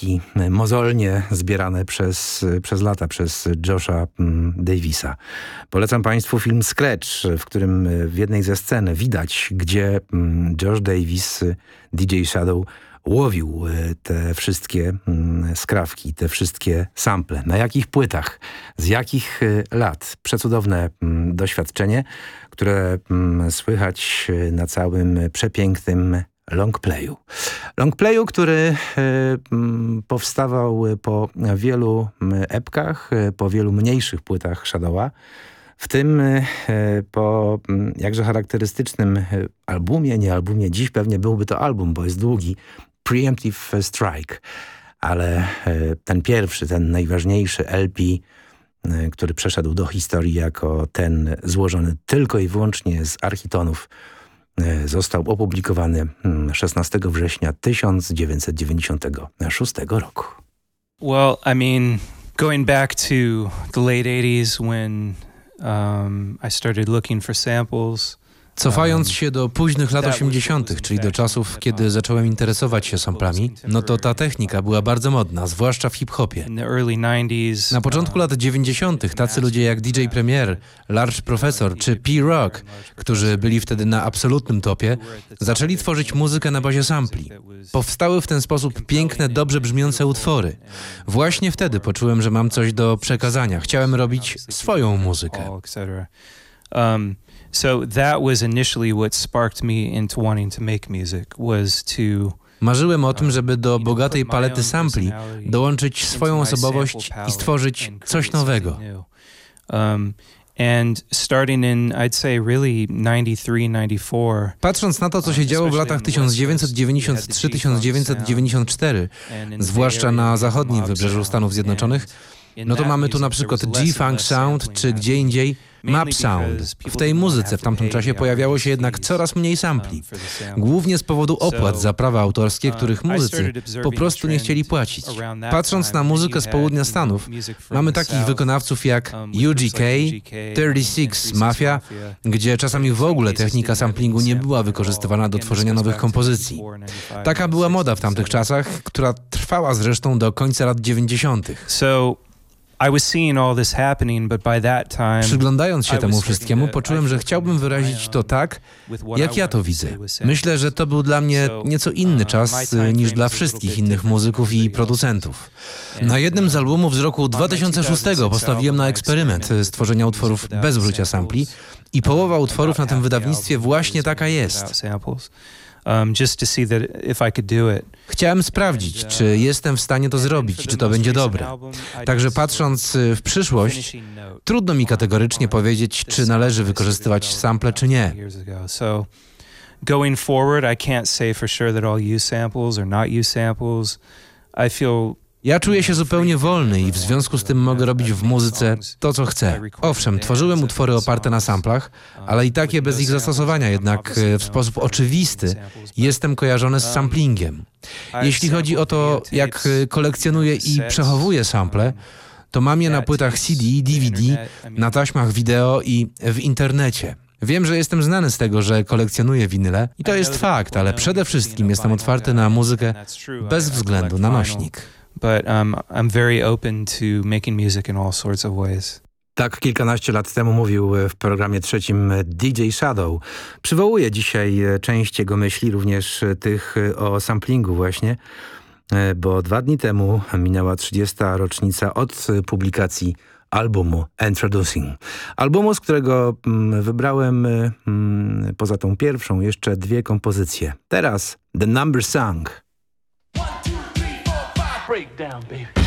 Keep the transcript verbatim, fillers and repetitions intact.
dźwięki mozolnie zbierane przez, przez lata przez Josha Davisa. Polecam Państwu film Scratch, w którym w jednej ze scen widać, gdzie Josh Davis, D J Shadow, łowił te wszystkie skrawki, te wszystkie sample. Na jakich płytach, z jakich lat. Przecudowne doświadczenie, które słychać na całym przepięknym longplayu. Longplayu, który powstawał po wielu epkach, po wielu mniejszych płytach Shadowa, w tym po jakże charakterystycznym albumie, nie albumie, dziś pewnie byłby to album, bo jest długi, Preemptive Strike, ale ten pierwszy, ten najważniejszy L P, który przeszedł do historii jako ten złożony tylko i wyłącznie z architonów, został opublikowany szesnastego września tysiąc dziewięćset dziewięćdziesiątego szóstego roku. Well, I mean, going back to the late eighties when um, I started looking for samples. Cofając się do późnych lat osiemdziesiątych, czyli do czasów, kiedy zacząłem interesować się samplami, no to ta technika była bardzo modna, zwłaszcza w hip-hopie. Na początku lat dziewięćdziesiątych tacy ludzie jak D J Premier, Large Professor czy P-Rock, którzy byli wtedy na absolutnym topie, zaczęli tworzyć muzykę na bazie sampli. Powstały w ten sposób piękne, dobrze brzmiące utwory. Właśnie wtedy poczułem, że mam coś do przekazania. Chciałem robić swoją muzykę. Um, so that was initially what sparked me into wanting to make music, was to Marzyłem o tym, żeby do bogatej palety sampli dołączyć swoją osobowość i stworzyć coś nowego. Um, and starting in, I'd say really ninety-three, ninety-four. Patrząc na to, co się działo w latach tysiąc dziewięćset dziewięćdziesiąt trzy do tysiąc dziewięćset dziewięćdziesiąt cztery, zwłaszcza na zachodnim wybrzeżu Stanów Zjednoczonych, no to mamy tu na przykład G-Funk Sound, czy gdzie indziej Map Sound. W tej muzyce w tamtym czasie pojawiało się jednak coraz mniej sampli. Głównie z powodu opłat za prawa autorskie, których muzycy po prostu nie chcieli płacić. Patrząc na muzykę z południa Stanów, mamy takich wykonawców jak U G K, trzydzieści sześć Mafia, gdzie czasami w ogóle technika samplingu nie była wykorzystywana do tworzenia nowych kompozycji. Taka była moda w tamtych czasach, która trwała zresztą do końca lat dziewięćdziesiątych. Przyglądając się temu wszystkiemu, poczułem, że chciałbym wyrazić to tak, jak ja to widzę. Myślę, że to był dla mnie nieco inny czas niż dla wszystkich innych muzyków i producentów. Na jednym z albumów z roku dwa tysiące szóstego postawiłem na eksperyment stworzenia utworów bez użycia sampli i połowa utworów na tym wydawnictwie właśnie taka jest. Um, just to see that if I could do it. Chciałem sprawdzić, czy jestem w stanie to zrobić, czy to będzie dobre. Także patrząc w przyszłość, trudno mi kategorycznie powiedzieć, czy należy wykorzystywać sample, czy nie. Going forward, I can't say for sure that I'll use samples or not use samples. I feel Ja czuję się zupełnie wolny i w związku z tym mogę robić w muzyce to, co chcę. Owszem, tworzyłem utwory oparte na samplach, ale i takie bez ich zastosowania, jednak w sposób oczywisty jestem kojarzony z samplingiem. Jeśli chodzi o to, jak kolekcjonuję i przechowuję sample, to mam je na płytach C D, D V D, na taśmach wideo i w internecie. Wiem, że jestem znany z tego, że kolekcjonuję winyle i to jest fakt, ale przede wszystkim jestem otwarty na muzykę bez względu na nośnik. But um, I'm very open to making music in all sorts of ways. Tak kilkanaście lat temu mówił w programie trzecim D J Shadow. Przywołuję dzisiaj część jego myśli, również tych o samplingu właśnie, bo dwa dni temu minęła trzydziesta rocznica od publikacji albumu Introducing. Albumu, z którego wybrałem poza tą pierwszą jeszcze dwie kompozycje. Teraz The Number Song. Break down, baby.